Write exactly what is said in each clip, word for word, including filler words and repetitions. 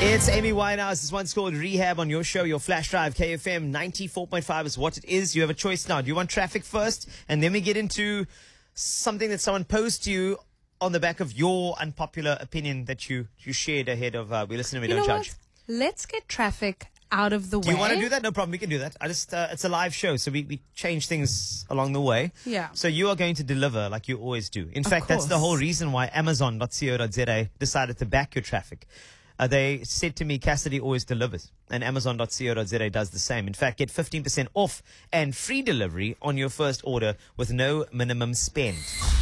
It's Amy Winehouse. This one's called Rehab on your show, your flash drive. K F M ninety-four point five is what it is. You have a choice now. Do you want traffic first? And then we get into something that someone posed to you on the back of your unpopular opinion that you, you shared ahead of uh, We Listen and We You Don't know Judge. what? Let's get traffic out of the Do way. you want to do that? No problem. We can do that. I just uh, it's a live show, so we, we change things along the way. Yeah. So you are going to deliver like you always do. In Of fact, that's the course. whole reason why Amazon dot co dot za decided to back your traffic. Uh, they said to me, Cassidy always delivers, and Amazon dot co dot za does the same. In fact, get fifteen percent off and free delivery on your first order with no minimum spend.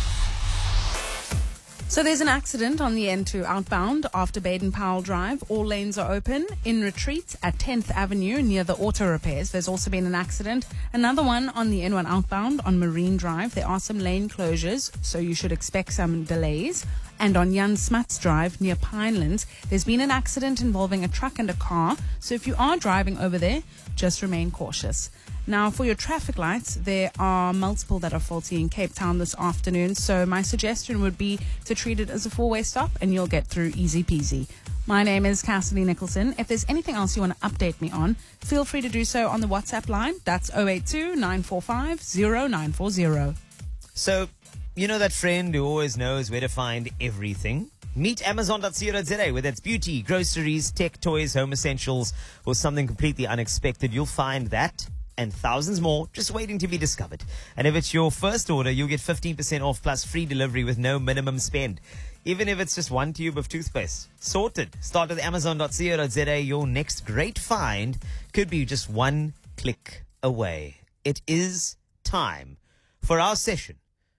So there's an accident on the N two outbound after Baden-Powell Drive. All lanes are open. In retreat at tenth Avenue near the auto repairs. There's also been an accident. Another one on the N one outbound on Marine Drive. There are some lane closures, so you should expect some delays. And on Jan Smuts Drive near Pinelands, there's been an accident involving a truck and a car. So if you are driving over there, just remain cautious. Now, for your traffic lights, there are multiple that are faulty in Cape Town this afternoon. So my suggestion would be to treat it as a four-way stop and you'll get through easy peasy. My name is Cassidy Nicholson. If there's anything else you want to update me on, feel free to do so on the WhatsApp line. That's zero eight two, nine four five, zero nine four zero. So, you know that friend who always knows where to find everything? Meet Amazon dot co dot za, whether it's beauty, groceries, tech, toys, home essentials, or something completely unexpected. You'll find that and thousands more just waiting to be discovered. And if it's your first order, you'll get fifteen percent off plus free delivery with no minimum spend. Even if it's just one tube of toothpaste. Sorted. Start with Amazon dot co dot za. Your next great find could be just one click away. It is time for our session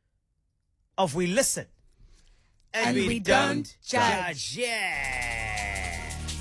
of We Listen and, And we, we don't, don't judge. judge. Yeah.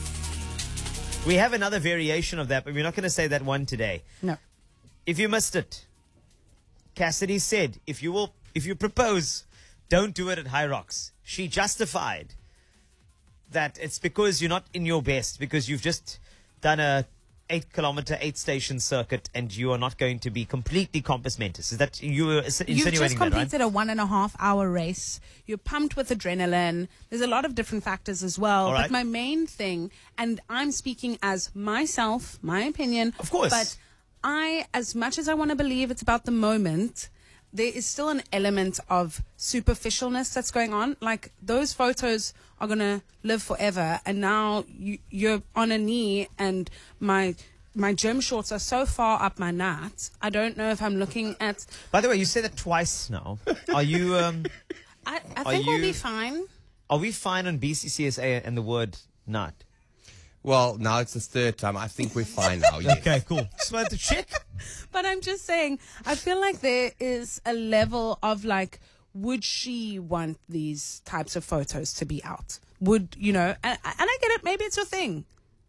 We have another variation of that, but we're not going to say that one today. No. If you missed it, Cassidy said, if you will, if you propose, don't do it at High Rocks. She justified that it's because you're not in your best, because you've just done a eight kilometer, eight station circuit, and you are not going to be completely compass mentis. Is that you were ins- You've insinuating just that, right? completed a one and a half hour race. You're pumped with adrenaline. There's a lot of different factors as well. All right. But my main thing, and I'm speaking as myself, my opinion. Of course. But I, as much as I want to believe it's about the moment, there is still an element of superficialness that's going on. Like, those photos are going to live forever. And now you, you're on a knee and my my gym shorts are so far up my nut. I don't know if I'm looking at... By the way, you said that twice now. Are you? Um, I, I Are think we'll you- be fine. are we fine on B C C S A and the word nut? Well, now it's the third time. I think we're fine now. Yes. Okay, cool. Just wanted to check. But I'm just saying, I feel like there is a level of like, would she want these types of photos to be out? Would, you know, and, and I get it, maybe it's your thing.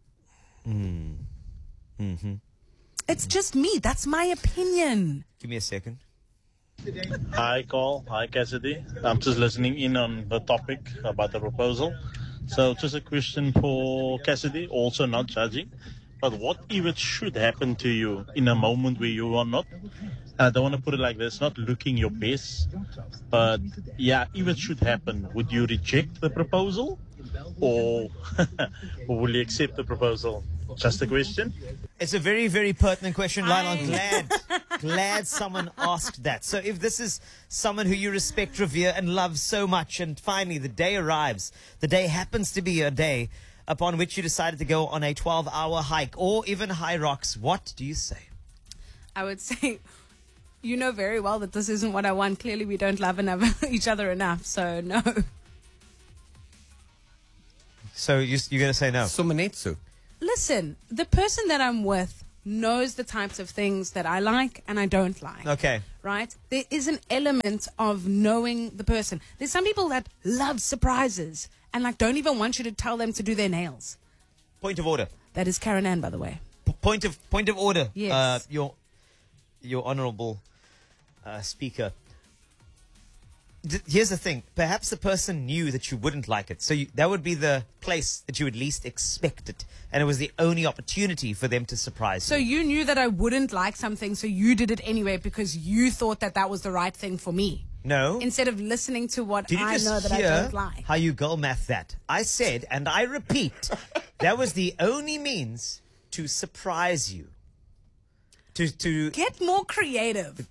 Mm. Mm-hmm. It's just me. That's my opinion. Give me a second. Hi, Carl. Hi, Cassidy. I'm just listening in on the topic about the proposal. So, just a question for Cassidy, also not judging. But what if it should happen to you in a moment where you are not, I don't want to put it like this, not looking your best, but yeah, if it should happen, would you reject the proposal or, or will you accept the proposal? Just a question. It's a very, very pertinent question, Lyle. I'm I- glad, glad someone asked that. So if this is someone who you respect, revere, and love so much, and finally the day arrives, the day happens to be a day upon which you decided to go on a twelve hour hike or even High Rocks, what do you say? I would say, you know very well that this isn't what I want. Clearly, we don't love enough, each other enough. So, no. So you, you're going to say no? Sumanetsu. Listen, the person that I'm with knows the types of things that I like and I don't like. Okay. Right? There is an element of knowing the person. There's some people that love surprises and like don't even want you to tell them to do their nails. Point of order. That is Karen Ann, by the way. P- point of point of order. Yes. Uh, your your honourable uh, speaker. D- here's the thing. Perhaps the person knew that you wouldn't like it, so you, that would be the place that you would least expect it, and it was the only opportunity for them to surprise So you. you knew that I wouldn't like something, so you did it anyway because you thought that that was the right thing for me. No. Instead of listening to what Did you I just know that hear I don't like. how you girl math that? I said, and I repeat, that was the only means to surprise you. To to Get more creative.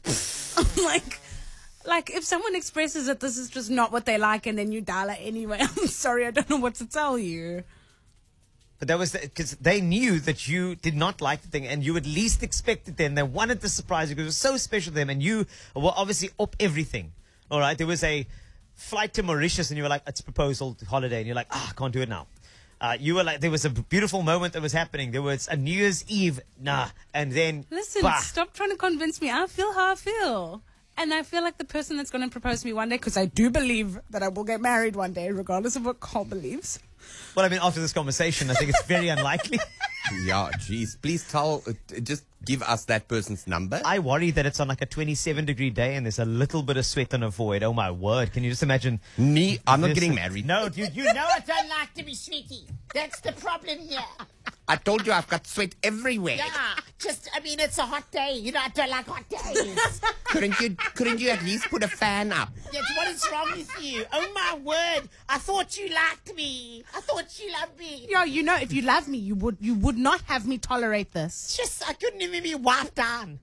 like, like if someone expresses that this is just not what they like, and then you dial it anyway. I'm sorry, I don't know what to tell you. But that was because they knew that you did not like the thing, and you at least expected them. They wanted to surprise you because it was so special to them, and you were obviously up everything. All right, there was a flight to Mauritius, and you were like, "It's proposal holiday," and you're like, "Ah, I can't do it now." Uh, you were like, there was a beautiful moment that was happening. There was a New Year's Eve, nah, and then Listen, bah. stop trying to convince me. I feel how I feel. And I feel like the person that's going to propose to me one day, because I do believe that I will get married one day, regardless of what Carl believes. Well, I mean, after this conversation, I think it's very unlikely. Yeah, geez. Please tell, uh, just give us that person's number. I worry that it's on like a twenty-seven degree day and there's a little bit of sweat on a void. Oh, my word. Can you just imagine? Me, I'm not this- getting married. No, you, you know it. Don't like to be sweaty. That's the problem here. I told you I've got sweat everywhere. Yeah, just, I mean, it's a hot day. You know, I don't like hot days. Couldn't you, couldn't you at least put a fan up? Yes, what is wrong with you? Oh, my word. I thought you liked me. I thought you loved me. Yeah, you know, if you love me, you would you would not have me tolerate this. Just, I couldn't even be wiped down.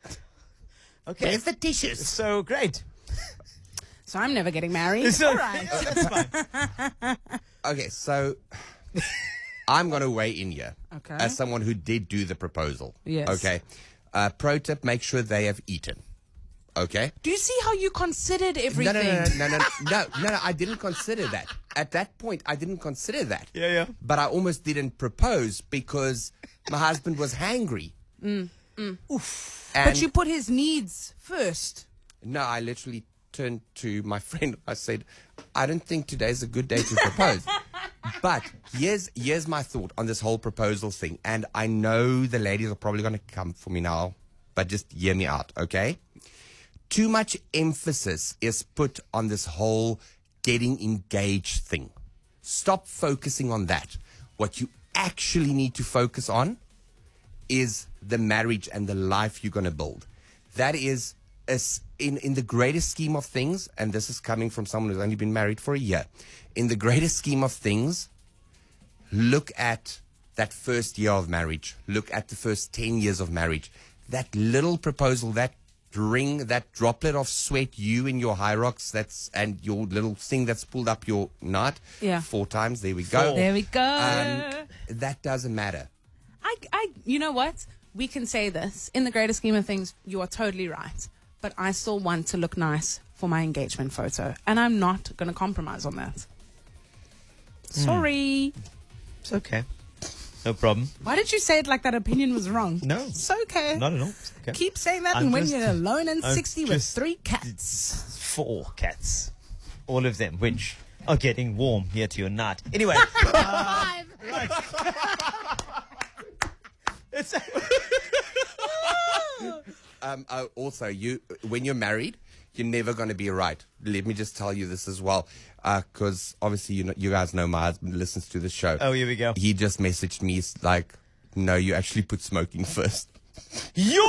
Okay. Where's the dishes? So great. So I'm never getting married. So, All right. that's fine. Okay, so I'm going to weigh in here Okay. as someone who did do the proposal. Yes. Okay. Uh, pro tip, make sure they have eaten. Okay? Do you see how you considered No, everything? no, no, no, no, no, no, no, no, I didn't consider that. At that point, I didn't consider that. Yeah, yeah. But I almost didn't propose because my husband was hangry. Mm, Oof. But you put his needs first. No, I literally turned to my friend. I said, I don't think today's a good day to propose. But here's here's my thought on this whole proposal thing. And I know the ladies are probably going to come for me now, but just hear me out, okay? Too much emphasis is put on this whole getting engaged thing. Stop focusing on that. What you actually need to focus on is the marriage and the life you're going to build. That is, is in, in the greatest scheme of things, and this is coming from someone who's only been married for a year, in the greatest scheme of things, look at that first year of marriage. Look at the first ten years of marriage. That little proposal, that ring, that droplet of sweat, you in your high rocks, that's, and your little thing that's pulled up your nut Yeah. four times. There we go. There we go. Um, that doesn't matter. I, I, you know what? We can say this. In the greater scheme of things, you are totally right. But I still want to look nice for my engagement photo. And I'm not going to compromise on that. Sorry. It's okay. No problem. Why did you say it like that opinion was wrong? No. It's okay. Not at all. It's okay. Keep saying that, I'm and when just- you're alone and I'm sixty with just- three cats. Four cats. All of them, which are getting warm here to your nut. Anyway. Five. It's Um, uh, also, you when you're married, you're never going to be right. Let me just tell you this as well, because obviously you know, you guys know my husband listens to the show. Oh, here we go. He just messaged me he's like, "No, you actually put smoking first." Yo!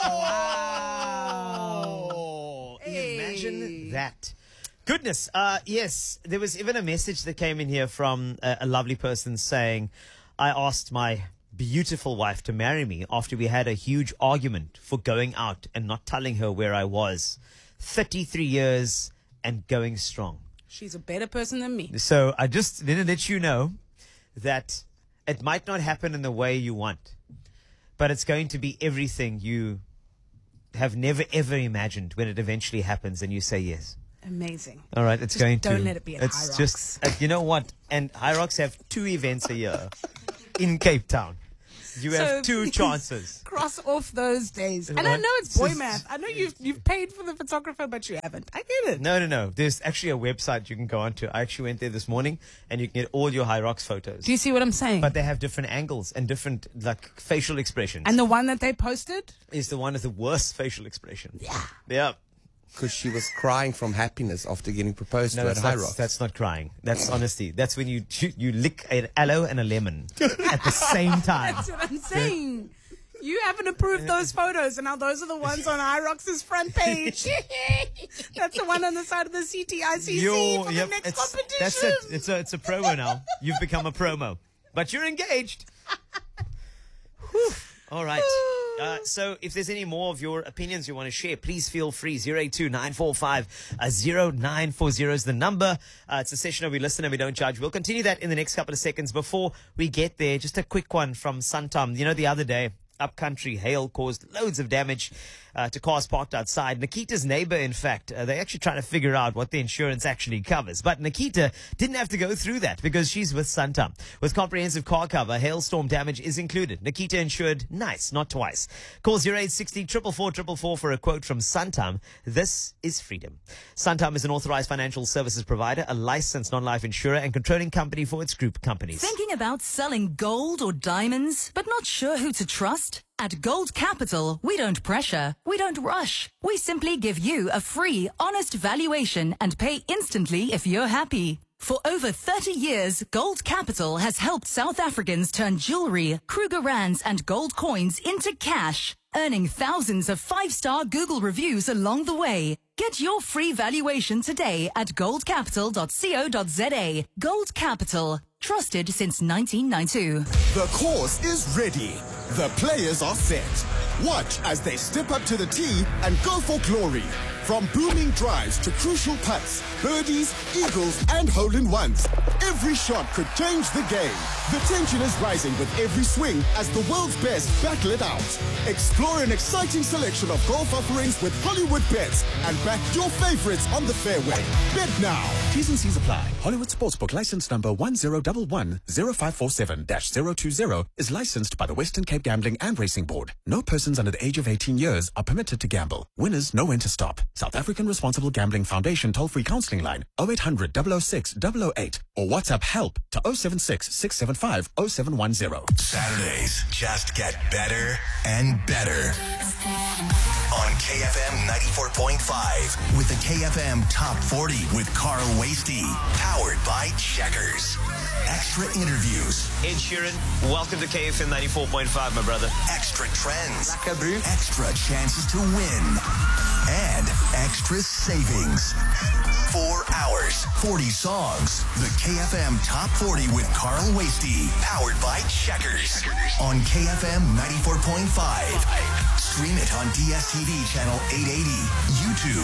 Imagine that. Goodness. Uh, yes, there was even a message that came in here from a, a lovely person saying, I asked my beautiful wife to marry me after we had a huge argument for going out and not telling her where I was. thirty-three years and going strong. She's a better person than me. So I just didn't let you know that it might not happen in the way you want, but it's going to be everything you have never ever imagined when it eventually happens and you say yes. Amazing. All right, it's Just going to. don't let it be at It's High just, uh, you know what? And High Rocks have two events a year in Cape Town. You So have two please chances. Cross off those days. And I Right. know it's boy Just- math. I know you've you've paid for the photographer, but you haven't. I get it. No, no, no. There's actually a website you can go onto. I actually went there this morning, and you can get all your High Rocks photos. Do you see what I'm saying? But they have different angles and different like facial expressions. and the one that they posted, is the one with the worst facial expression. Yeah. Yeah. Because she was crying from happiness after getting proposed No, to at that's, High that's, Rock. that's not crying. That's honesty. That's when you you, you lick an aloe and a lemon at the same time. that's what I'm saying. You haven't approved those photos, and now those are the ones on IROX's front page. That's the one on the side of the C T I C C You're- for yep, the next it's- competition. That's it. It's a, it's a promo now. You've become a promo. but you're engaged. Whew. All right. Uh, so if there's any more of your opinions you want to share, please feel free. zero eight two nine four five zero nine four zero is the number. Uh, it's a session where we listen and we don't judge. We'll continue that in the next couple of seconds. Before we get there, just a quick one from Santam. You know, the other day, upcountry hail caused loads of damage uh, to cars parked outside. Nikita's neighbor, in fact, uh, they're actually trying to figure out what the insurance actually covers. But Nikita didn't have to go through that because she's with Santam. With comprehensive car cover, hailstorm damage is included. Nikita insured nice, not twice. Call zero eight six zero four four four four four for a quote from Santam. This is freedom. Santam is an authorized financial services provider, a licensed non-life insurer, and controlling company for its group companies. Thinking about selling gold or diamonds, but not sure who to trust? At Gold Capital, we don't pressure, we don't rush. We simply give you a free, honest valuation and pay instantly if you're happy. For over thirty years, Gold Capital has helped South Africans turn jewelry, Kruger Rands and gold coins into cash, earning thousands of five-star Google reviews along the way. Get your free valuation today at gold capital dot co dot za. Gold Capital, trusted since nineteen ninety-two. The course is ready. The players are set. Watch as they step up to the tee and go for glory. From booming drives to crucial putts, birdies, eagles, and hole-in-ones, every shot could change the game. The tension is rising with every swing as the world's best battle it out. Explore an exciting selection of golf offerings with Hollywood Bets and back your favorites on the fairway. Bet now. T's and C's apply. Hollywood Sportsbook license number one zero one one zero five four seven dash zero two zero is licensed by the Western Cape Gambling and Racing Board. No persons under the age of eighteen years are permitted to gamble. Winners know when to stop. South African Responsible Gambling Foundation toll-free counseling line oh eight hundred, double oh six, double oh eight or WhatsApp help to oh seven six, six seven five, oh seven one zero. Saturdays just get better and better. On K F M ninety-four point five with the K F M Top forty with Carl Wasty. Powered by Checkers. Extra interviews. Ed Sheeran, welcome to K F M ninety-four point five, my brother. Extra trends. Extra chances to win. And extra savings. Four hours, forty songs. The K F M Top forty with Carl Wasty. Powered by Checkers. On K F M ninety-four point five. Stream it on D S T V channel eight eighty, YouTube,